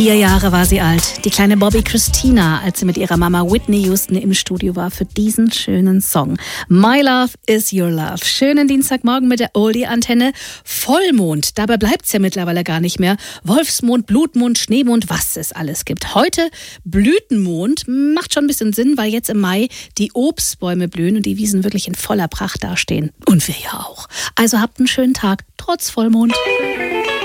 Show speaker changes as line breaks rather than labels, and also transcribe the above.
4 Jahre war sie alt, die kleine Bobby Christina, als sie mit ihrer Mama Whitney Houston im Studio war für diesen schönen Song. My Love is Your Love. Schönen Dienstagmorgen mit der Oldie-Antenne. Vollmond, dabei bleibt's ja mittlerweile gar nicht mehr. Wolfsmond, Blutmond, Schneemond, was es alles gibt. Heute Blütenmond, macht schon ein bisschen Sinn, weil jetzt im Mai die Obstbäume blühen und die Wiesen wirklich in voller Pracht dastehen. Und wir ja auch. Also habt einen schönen Tag, trotz Vollmond.